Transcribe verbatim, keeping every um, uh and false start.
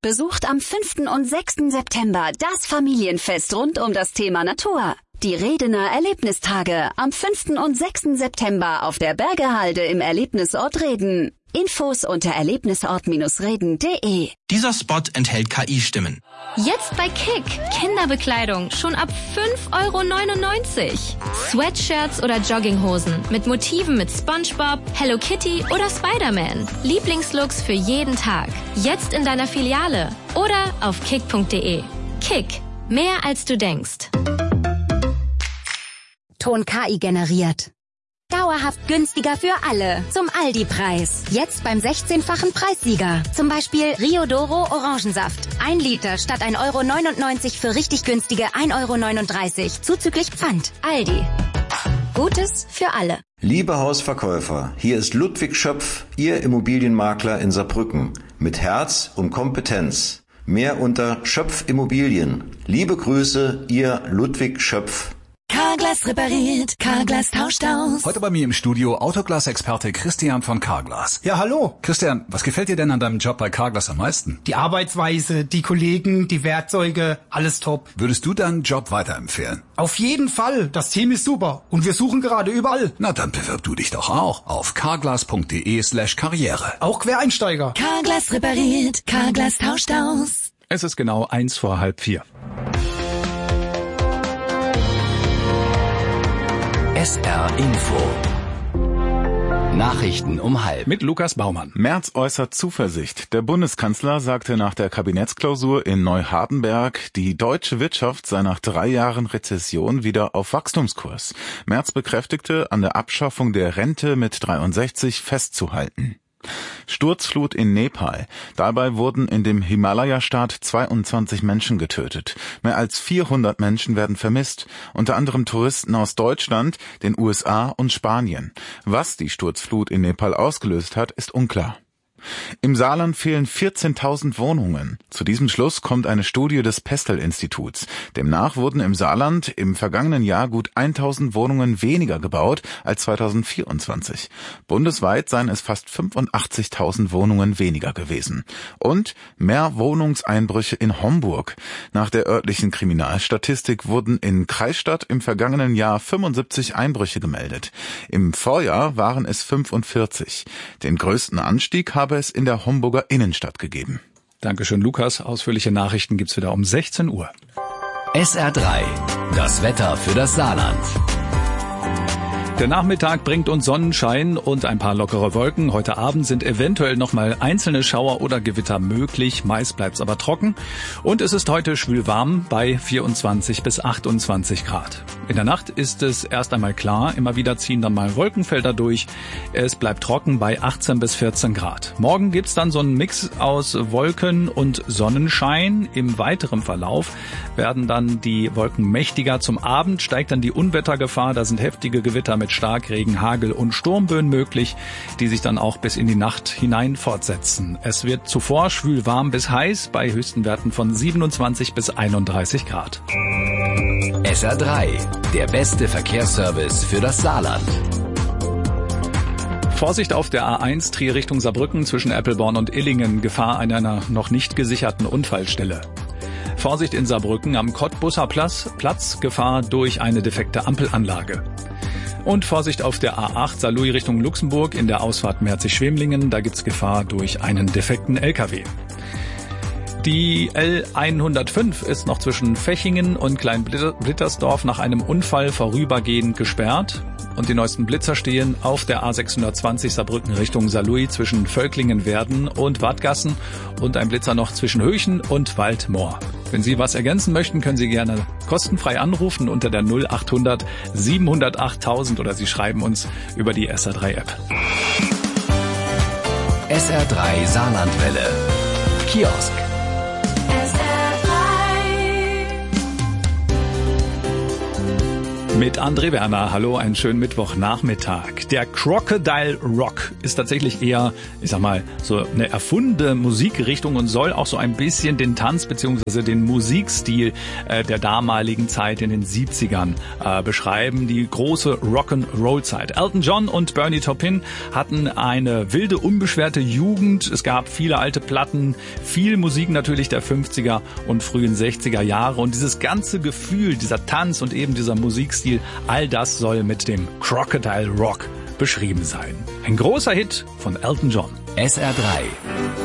besucht am fünften und sechsten September das Familienfest rund um das Thema Natur. Die Redener Erlebnistage am fünften und sechsten September auf der Bergehalde im Erlebnisort Reden. Infos unter erlebnisort reden punkt de. Dieser Spot enthält K I-Stimmen. Jetzt bei Kick. Kinderbekleidung schon ab fünf Euro neunundneunzig. Sweatshirts oder Jogginghosen mit Motiven mit SpongeBob, Hello Kitty oder Spider-Man. Lieblingslooks für jeden Tag. Jetzt in deiner Filiale oder auf kick punkt de. Kick. Mehr als du denkst. Ton K I generiert. Dauerhaft günstiger für alle. Zum Aldi-Preis. Jetzt beim sechzehnfachen Preissieger. Zum Beispiel Rio Doro Orangensaft. Ein Liter statt ein Euro neunundneunzig für richtig günstige ein Euro neununddreißig. Zuzüglich Pfand. Aldi. Gutes für alle. Liebe Hausverkäufer, hier ist Ludwig Schöpf, Ihr Immobilienmakler in Saarbrücken. Mit Herz und Kompetenz. Mehr unter Schöpf Immobilien. Liebe Grüße, Ihr Ludwig Schöpf. Carglass repariert, Carglass tauscht aus. Heute bei mir im Studio Autoglas-Experte Christian von Carglass. Ja, hallo. Christian, was gefällt dir denn an deinem Job bei Carglass am meisten? Die Arbeitsweise, die Kollegen, die Werkzeuge, alles top. Würdest du deinen Job weiterempfehlen? Auf jeden Fall. Das Team ist super. Und wir suchen gerade überall. Na, dann bewirb du dich doch auch auf carglass punkt de slash karriere. Auch Quereinsteiger. Carglass repariert, Carglass tauscht aus. Es ist genau eins vor halb vier. S R Info. Nachrichten um halb. Mit Lukas Baumann. Merz äußert Zuversicht. Der Bundeskanzler sagte nach der Kabinettsklausur in Neuhardenberg, die deutsche Wirtschaft sei nach drei Jahren Rezession wieder auf Wachstumskurs. Merz bekräftigte, an der Abschaffung der Rente mit dreiundsechzig festzuhalten. Sturzflut in Nepal. Dabei wurden in dem Himalaya-Staat zweiundzwanzig Menschen getötet. Mehr als vierhundert Menschen werden vermisst, unter anderem Touristen aus Deutschland, den U S A und Spanien. Was die Sturzflut in Nepal ausgelöst hat, ist unklar. Im Saarland fehlen vierzehntausend Wohnungen. Zu diesem Schluss kommt eine Studie des Pestel-Instituts. Demnach wurden im Saarland im vergangenen Jahr gut tausend Wohnungen weniger gebaut als zweitausendvierundzwanzig. Bundesweit seien es fast fünfundachtzigtausend Wohnungen weniger gewesen. Und mehr Wohnungseinbrüche in Homburg. Nach der örtlichen Kriminalstatistik wurden in Kreisstadt im vergangenen Jahr fünfundsiebzig Einbrüche gemeldet. Im Vorjahr waren es fünfundvierzig. Den größten Anstieg habe es in der Homburger Innenstadt gegeben. Dankeschön, Lukas. Ausführliche Nachrichten gibt's wieder um sechzehn Uhr. S R drei. Das Wetter für das Saarland. Der Nachmittag bringt uns Sonnenschein und ein paar lockere Wolken. Heute Abend sind eventuell nochmal einzelne Schauer oder Gewitter möglich. Meist bleibt's aber trocken. Und es ist heute schwül warm bei vierundzwanzig bis achtundzwanzig Grad. In der Nacht ist es erst einmal klar. Immer wieder ziehen dann mal Wolkenfelder durch. Es bleibt trocken bei achtzehn bis vierzehn Grad. Morgen gibt's dann so einen Mix aus Wolken und Sonnenschein. Im weiteren Verlauf werden dann die Wolken mächtiger. Zum Abend steigt dann die Unwettergefahr. Da sind heftige Gewitter mit Starkregen, Hagel und Sturmböen möglich, die sich dann auch bis in die Nacht hinein fortsetzen. Es wird zuvor schwül warm bis heiß bei höchsten Werten von siebenundzwanzig bis einunddreißig Grad. S R drei, der beste Verkehrsservice für das Saarland. Vorsicht auf der A eins Trier Richtung Saarbrücken zwischen Eppelborn und Illingen, Gefahr einer noch nicht gesicherten Unfallstelle. Vorsicht in Saarbrücken am Cottbusser Platz, Platz, Gefahr durch eine defekte Ampelanlage. Und Vorsicht auf der A acht Saarlouis Richtung Luxemburg in der Ausfahrt Merzig-Schwemlingen. Da gibt's Gefahr durch einen defekten L K W. Die L hundertfünf ist noch zwischen Fechingen und Kleinblittersdorf nach einem Unfall vorübergehend gesperrt. Und die neuesten Blitzer stehen auf der A sechshundertzwanzig Saarbrücken Richtung Saarlouis zwischen Völklingen-Werden und Wadgassen und ein Blitzer noch zwischen Höchen und Waldmoor. Wenn Sie was ergänzen möchten, können Sie gerne kostenfrei anrufen unter der null achthundert siebenhundertacht tausend oder Sie schreiben uns über die S R drei App. S R drei Saarlandwelle. Kiosk. Mit André Werner. Hallo, einen schönen Mittwochnachmittag. Der Crocodile Rock ist tatsächlich eher, ich sag mal, so eine erfundene Musikrichtung und soll auch so ein bisschen den Tanz bzw. den Musikstil äh, der damaligen Zeit in den siebzigern äh, beschreiben. Die große Rock'n'Roll-Zeit. Elton John und Bernie Taupin hatten eine wilde, unbeschwerte Jugend. Es gab viele alte Platten, viel Musik natürlich der fünfziger und frühen sechziger Jahre. Und dieses ganze Gefühl, dieser Tanz und eben dieser Musikstil, all das soll mit dem Crocodile Rock beschrieben sein. Ein großer Hit von Elton John. S R drei.